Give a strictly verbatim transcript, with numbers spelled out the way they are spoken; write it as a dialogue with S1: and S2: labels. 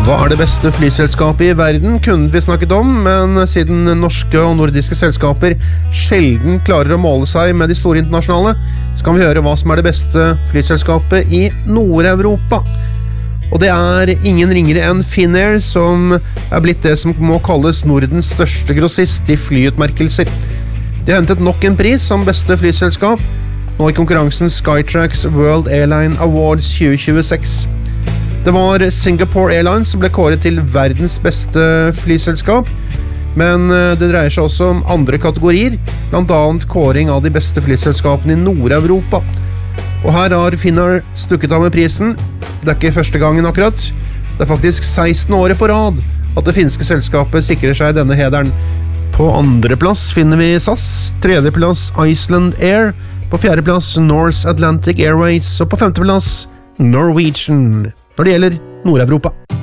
S1: Hva er det beste flyselskapet i verden, kunne vi snakket om, men siden norske og nordiske selskaper sjelden klarer å måle seg med de store internasjonale, så kan vi høre hva som er det beste flyselskapet i Nord-Europa. Og det er ingen ringere enn Finnair, som er blitt det som må kalles Nordens største grossist i flyutmerkelser. De har hentet nok en pris som beste flyselskap, nå i konkurransen Skytrax World Airline Awards tjue tjueseks. Det var Singapore Airlines som ble kåret til verdens beste flyselskap, men det dreier seg også om andre kategorier, blant annet kåring av de beste flyselskapene i Nord-Europa. Og her har Finnair stukket av med prisen. Det er ikke første gangen akkurat. Det er faktisk seksten året på rad at det finske selskapet sikrer seg denne hederen. På andre plass finner vi S A S, tredje plass Iceland Air, på fjerde plass North Atlantic Airways, og på femte plass Norwegian, når det gjelder Nord-Europa.